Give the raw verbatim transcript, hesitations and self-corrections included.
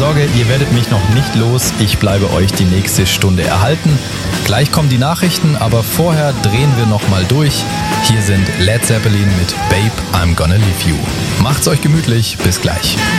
Sorge, ihr werdet mich noch nicht los. Ich bleibe euch die nächste Stunde erhalten. Gleich kommen die Nachrichten, aber vorher drehen wir nochmal durch. Hier sind Led Zeppelin mit Babe, I'm Gonna Leave You. Macht's euch gemütlich, bis gleich.